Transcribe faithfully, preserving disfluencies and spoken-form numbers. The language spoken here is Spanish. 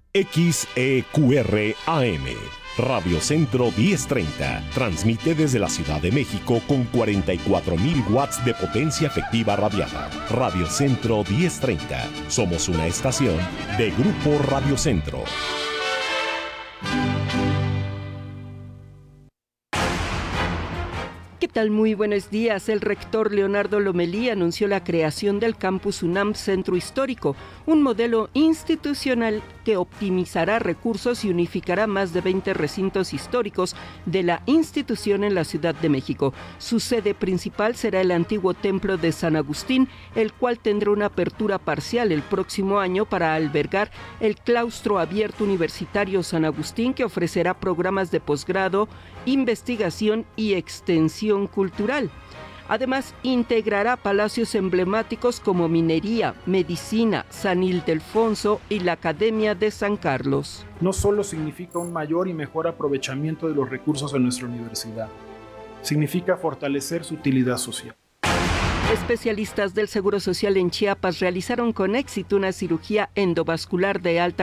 X E Q R A M, Radio Centro diez treinta, transmite desde la Ciudad de México con cuarenta y cuatro mil watts de potencia efectiva radiada. Radio Centro diez treinta, somos una estación de Grupo Radio Centro. ¿Qué tal? Muy buenos días. El rector Leonardo Lomelí anunció la creación del Campus UNAM Centro Histórico, un modelo institucional que optimizará recursos y unificará más de veinte recintos históricos de la institución en la Ciudad de México. Su sede principal será el antiguo Templo de San Agustín, el cual tendrá una apertura parcial el próximo año para albergar el Claustro Abierto Universitario San Agustín, que ofrecerá programas de posgrado, investigación y extensión cultural. Además, integrará palacios emblemáticos como Minería, Medicina, San Ildefonso y la Academia de San Carlos. No solo significa un mayor y mejor aprovechamiento de los recursos de nuestra universidad, significa fortalecer su utilidad social. Especialistas del Seguro Social en Chiapas realizaron con éxito una cirugía endovascular de alta